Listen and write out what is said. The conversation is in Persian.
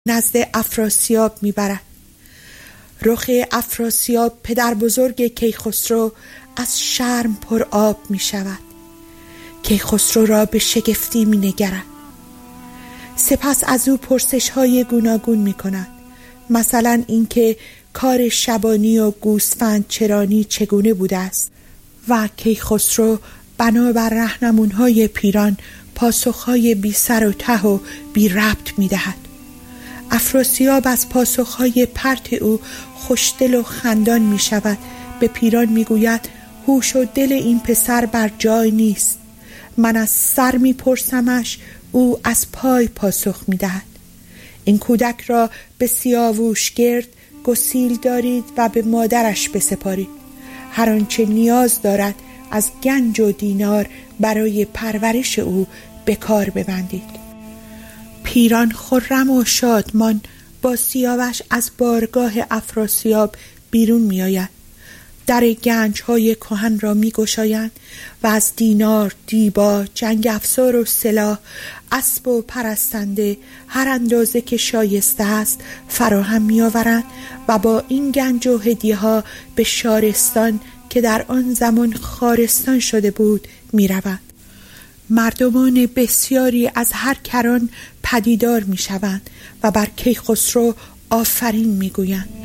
نزد افراسیاب میبرد. رخ افراسیاب پدر بزرگ کیخسرو از شرم پر آب می شود. کیخسرو را به شگفتی می نگرد. سپس از او پرسش های گوناگون می کند. مثلا اینکه کار شبانی و گوسفند چرانی چگونه بوده است و کیخسرو بنابر راهنمون‌های پیران پاسخهای بی سر و ته و بی ربط می دهد. افراسیاب از پاسخهای پرت او خوشدل و خندان می شود. به پیران می گوید هوش و دل این پسر بر جای نیست. من از سر می پرسمش، او از پای پاسخ می دهد. این کودک را به سیاووشگرد گسیل دارید و به مادرش بسپارید. هر آنچه نیاز دارد از گنج و دینار برای پرورش او به کار ببندید. پیران خرم و شادمان با سیاوش از بارگاه افراسیاب بیرون می آید. در گنج های کهن را می گشایند و از دینار، دیبا، جنگ افزار و سلاح، اسب و پرستنده هر اندازه که شایسته است فراهم می آورند و با این گنج و هدیه ها به شارستان که در آن زمان خارستان شده بود می روند. مردمان بسیاری از هر کران پدیدار می شوند و بر کیخسرو آفرین می گویند.